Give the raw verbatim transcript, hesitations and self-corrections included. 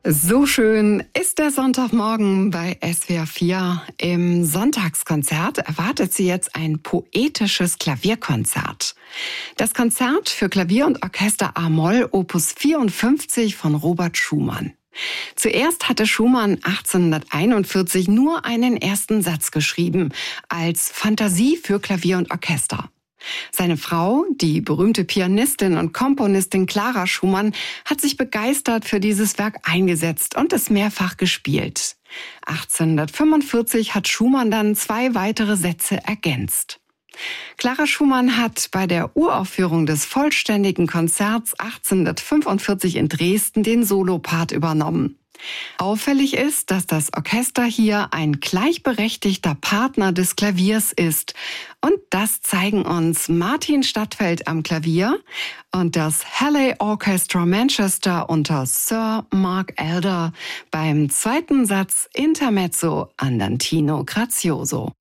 So schön ist der Sonntagmorgen bei S W R vier. Im Sonntagskonzert erwartet Sie jetzt ein poetisches Klavierkonzert. Das Konzert für Klavier und Orchester a-Moll Opus vierundfünfzig von Robert Schumann. Zuerst hatte Schumann achtzehnhunderteinundvierzig nur einen ersten Satz geschrieben, als Fantasie für Klavier und Orchester. Seine Frau, die berühmte Pianistin und Komponistin Clara Schumann, hat sich begeistert für dieses Werk eingesetzt und es mehrfach gespielt. achtzehnhundertfünfundvierzig hat Schumann dann zwei weitere Sätze ergänzt. Clara Schumann hat bei der Uraufführung des vollständigen Konzerts achtzehnhundertfünfundvierzig in Dresden den Solopart übernommen. Auffällig ist, dass das Orchester hier ein gleichberechtigter Partner des Klaviers ist. Und das zeigen uns Martin Stadtfeld am Klavier und das Halley Orchestra Manchester unter Sir Mark Elder beim zweiten Satz Intermezzo Andantino Grazioso.